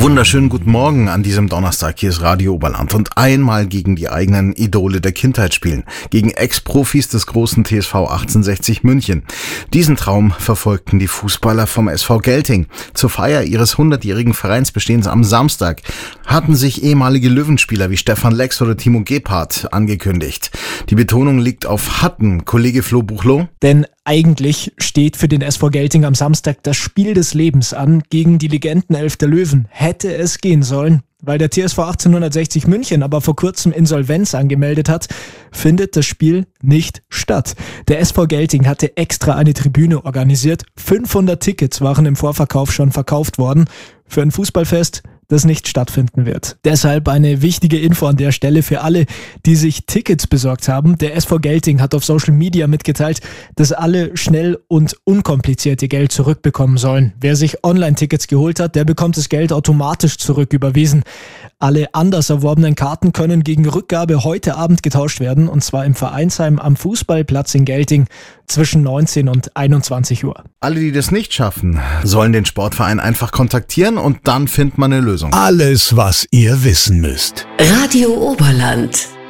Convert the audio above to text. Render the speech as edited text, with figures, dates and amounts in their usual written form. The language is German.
Wunderschönen guten Morgen an diesem Donnerstag. Hier ist Radio Oberland und einmal gegen die eigenen Idole der Kindheit spielen. Gegen Ex-Profis des großen TSV 1860 München. Diesen Traum verfolgten die Fußballer vom SV Gelting. Zur Feier ihres 100-jährigen Vereinsbestehens am Samstag hatten sich ehemalige Löwenspieler wie Stefan Lex oder Timo Gebhardt angekündigt. Die Betonung liegt auf hatten, Kollege Flo Buchloh. Denn eigentlich steht für den SV Gelting am Samstag das Spiel des Lebens an gegen die Legendenelf der Löwen. Hätte es gehen sollen. Weil der TSV 1860 München aber vor kurzem Insolvenz angemeldet hat, findet das Spiel nicht statt. Der SV Gelting hatte extra eine Tribüne organisiert. 500 Tickets waren im Vorverkauf schon verkauft worden für ein Fußballfest, das nicht stattfinden wird. Deshalb eine wichtige Info an der Stelle für alle, die sich Tickets besorgt haben. Der SV Gelting hat auf Social Media mitgeteilt, dass alle schnell und unkompliziert ihr Geld zurückbekommen sollen. Wer sich Online-Tickets geholt hat, der bekommt das Geld automatisch zurücküberwiesen. Alle anders erworbenen Karten können gegen Rückgabe heute Abend getauscht werden, und zwar im Vereinsheim am Fußballplatz in Gelting zwischen 19 und 21 Uhr. Alle, die das nicht schaffen, sollen den Sportverein einfach kontaktieren und dann findet man eine Lösung. Alles, was ihr wissen müsst. Radio Oberland.